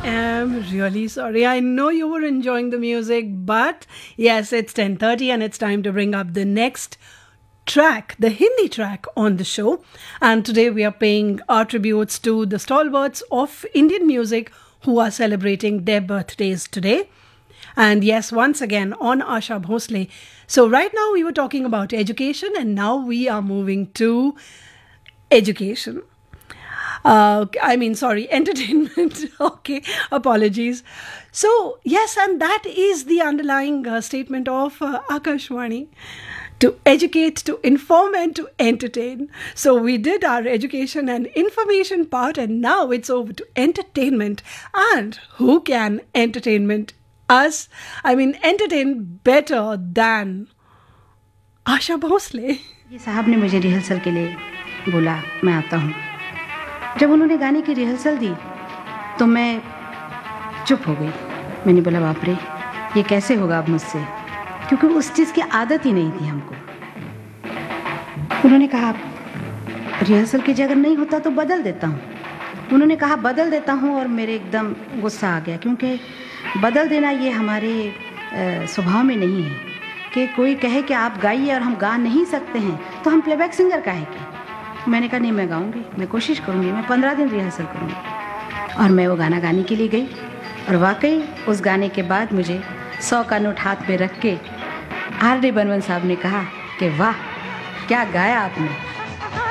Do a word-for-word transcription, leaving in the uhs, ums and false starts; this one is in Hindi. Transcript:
am really sorry. I know you were enjoying the music, but yes, it's ten thirty and it's time to bring up the next track, the Hindi track on the show. And today we are paying our tributes to the stalwarts of Indian music who are celebrating their birthdays today. And yes, once again on Asha Bhosle. So right now we were talking about education and now we are moving to education. Uh, I mean, sorry, entertainment. Okay, apologies. So, yes, and that is the underlying uh, statement of uh, Akashvani. To educate, to inform and to entertain. So we did our education and information part and now it's over to entertainment. And who can entertainment us? I mean, entertain better than Asha Bhosle. ये साहब ने मुझे रिहर्सल के लिए बोला, मैं आता हूँ. जब उन्होंने गाने की रिहर्सल दी तो मैं चुप हो गई. मैंने बोला बाप रे, ये कैसे होगा अब मुझसे, क्योंकि उस चीज़ की आदत ही नहीं थी हमको. उन्होंने कहा रिहर्सल की जगह नहीं होता तो बदल देता हूँ. उन्होंने कहा बदल देता हूँ और मेरे एकदम गुस्सा आ गया, क्योंकि बदल देना ये हमारे स्वभाव में नहीं है कि कोई कहे कि आप गाइए और हम गा नहीं सकते हैं तो हम प्लेबैक सिंगर काहे के. मैंने कहा नहीं, मैं गाऊंगी, मैं कोशिश करूंगी, मैं पंद्रह दिन रिहर्सल करूंगी. और मैं वो गाना गाने के लिए गई और वाकई उस गाने के बाद मुझे सौ का नोट हाथ में रख के आर डी बर्मन साहब ने कहा कि वाह क्या गाया आपने.